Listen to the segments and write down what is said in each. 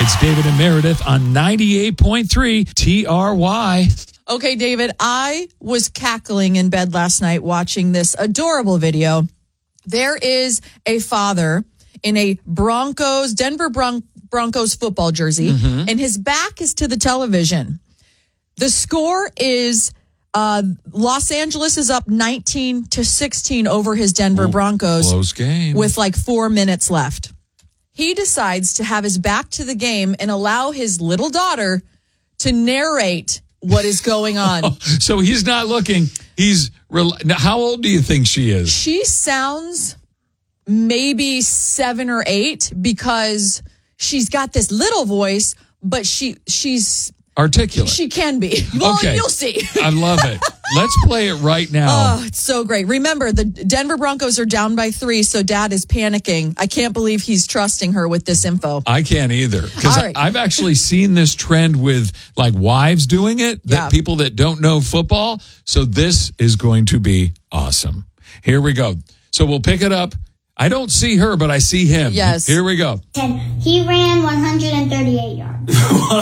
It's David and Meredith on 98.3 TRY. Okay, David, I was cackling in bed last night watching this adorable video. There is a father in a Denver Broncos football jersey, and his back is to the television. The score is Los Angeles is up 19-16 over his Denver Broncos. Close game. With like 4 minutes left. He decides to have his back to the game and allow his little daughter to narrate what is going on. So he's not looking. How old do you think she is? She sounds maybe 7 or 8 because she's got this little voice, but she's articulate. She can be. Well, okay. You'll see. I love it. Let's play it right now. Oh, it's so great. Remember, the Denver Broncos are down by 3, so Dad is panicking. I can't believe he's trusting her with this info. I can't either. Because right. I've actually seen this trend with like wives doing it, people that don't know football. So this is going to be awesome. Here we go. So we'll pick it up. I don't see her, but I see him. Yes. Here we go. He ran 138 yards.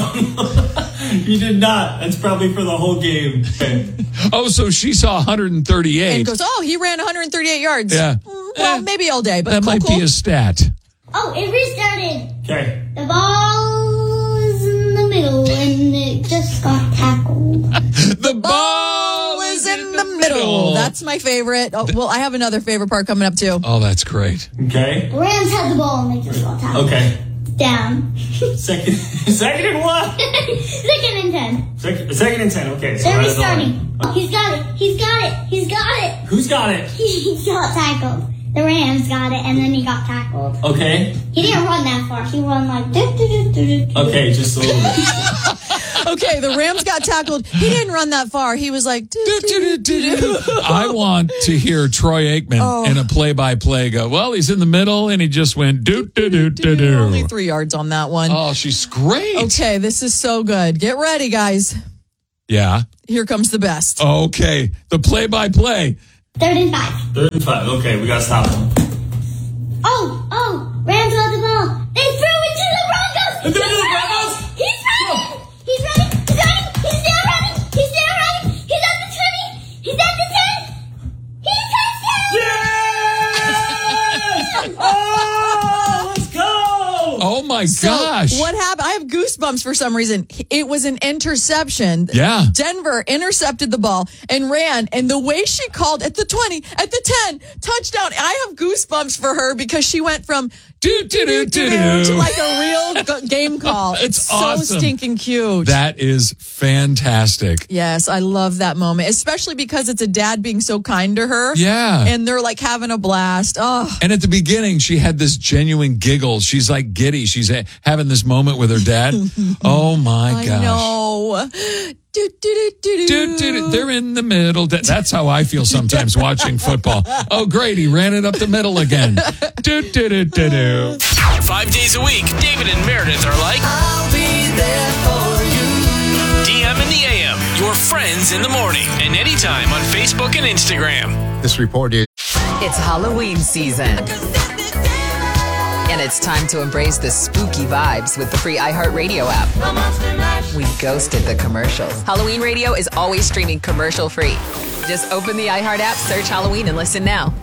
He did not. That's probably for the whole game. Oh, so she saw 138. And goes, he ran 138 yards. Yeah. Well, maybe all day, but that might be a stat. Oh, it restarted. Okay. The ball is in the middle, and it just got tackled. The ball is in the middle. That's my favorite. Oh, well, I have another favorite part coming up, too. Oh, that's great. Okay. The Rams had the ball, and they just got tackled. Okay. Down. Second and what? Second and 10. Second and 10. Okay. So They're restarting. He's got it. He's got it. He's got it. Who's got it? He got tackled. The Rams got it, and then he got tackled. Okay. He didn't run that far. He run like... Okay, just a little bit. Okay, the Rams got tackled. He didn't run that far. He was like... I want to hear Troy Aikman in a play-by-play go, well, he's in the middle, and he just went do-do-do-do-do. Only 3 yards on that one. Oh, she's great. Okay, this is so good. Get ready, guys. Yeah. Here comes the best. Okay, the play-by-play. 3rd and 5. 3rd and 5. Okay, we got to stop him. Rams got the ball. They threw it to the Broncos. They threw it to the Broncos? He's running. He's running. He's running. He's still running. He's still running. He's at the 20. He's at the 10. He's touchdown. Yes! Oh, let's go. Oh, my gosh. What happened? I have goosebumps for some reason. It was an interception. Yeah. Denver intercepted the ball and ran. And the way she called at the 20, at the 10, touchdown. I have goosebumps for her because she went from do-do-do-do-do to like a real game call. It's so awesome. stinking cute. That is fantastic. Yes, I love that moment, especially because it's a dad being so kind to her. Yeah. And they're like having a blast. Oh. And at the beginning, she had this genuine giggle. She's like giddy. She's having this moment with her dad. Oh, my gosh. I know. They're in the middle. That's how I feel sometimes watching football. Oh, great. He ran it up the middle again. 5 days a week, David and Meredith are like, I'll be there for you. DM in the AM, your friends in the morning, and anytime on Facebook and Instagram. This report is... It's Halloween season. And it's time to embrace the spooky vibes with the free iHeartRadio app. We ghosted the commercials. Halloween Radio is always streaming commercial free. Just open the iHeart app, search Halloween, and listen now.